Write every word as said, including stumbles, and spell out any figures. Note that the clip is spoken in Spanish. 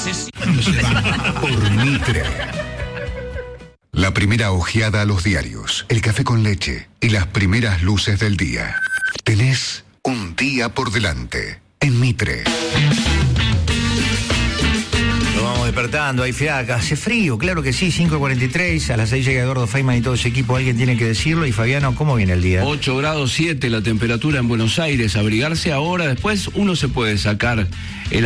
Por Mitre. La primera ojeada a los diarios, el café con leche y las primeras luces del día. Tenés un día por delante en Mitre. Lo vamos despertando, hay fiaca, hace frío, claro que sí, cinco cuarenta y tres, a las seis llega Eduardo Feynman y todo ese equipo, alguien tiene que decirlo. Y Fabiano, ¿cómo viene el día? ocho grados siete la temperatura en Buenos Aires, abrigarse ahora, después uno se puede sacar el